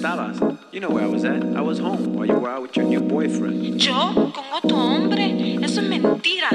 estabas. You know where I was at. I was home while you were out with your new boyfriend. ¿Yo? ¿Con Otón?